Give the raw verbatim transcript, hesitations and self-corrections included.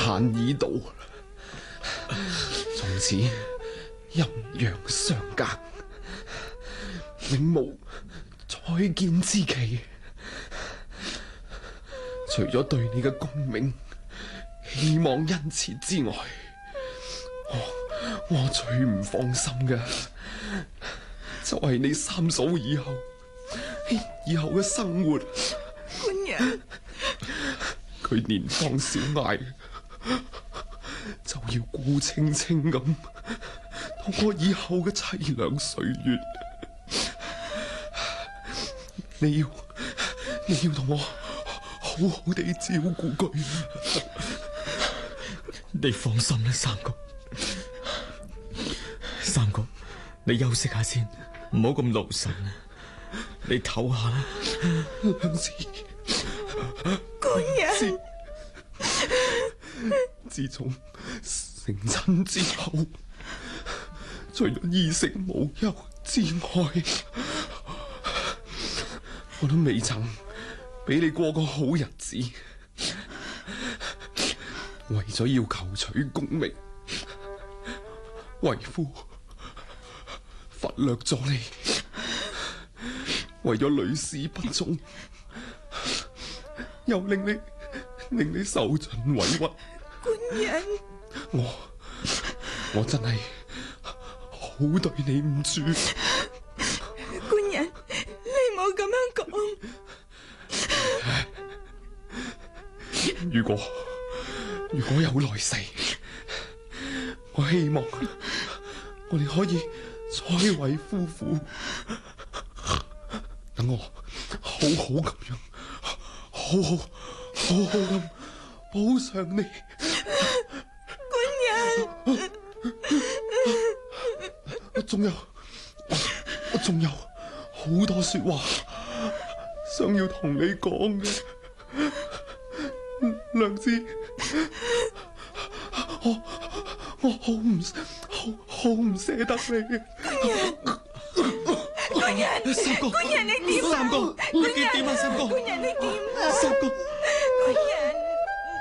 限已到，從此陰陽相隔，永無再見之期。除咗對你嘅功名希望恩賜之外，我我最唔放心嘅就係你三嫂以後以後嘅生活。 官人， 佢年方小艾，就要孤清清咁度過以後嘅淒涼歲月。你要你要同我好好地照顧佢。 你放心啦，三哥。三哥，你休息下先，唔好咁勞神啦。你唞下啦。 娘子， 官人， 自從成親之後，除咗衣食無憂之外，我都未曾俾你過個好日子。為咗要求取功名，為夫忽略咗你；為咗屢試不中，又令你令你受盡委屈。 官人， 我我真係好對你唔住。 官人，你冇咁樣講。 如果如果有來世，我希望我哋可以再為夫婦，等我好好咁樣，好好好好咁補償你。 官人， 我仲有我仲有好多說話想要同你講嘅。娘子，我我好唔好好唔捨得你。 官人， 三哥， 官人你點啊？ 三哥，你點啊？三哥， 官人你點啊？ 三哥， 官人。